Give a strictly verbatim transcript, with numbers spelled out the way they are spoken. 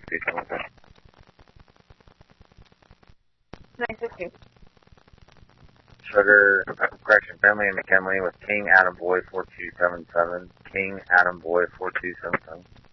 speaking with it. Nice to meet you. Sugar, correction, family and McKinley with King Adam Boy four two seven seven. King Adam Boy four two seven seven.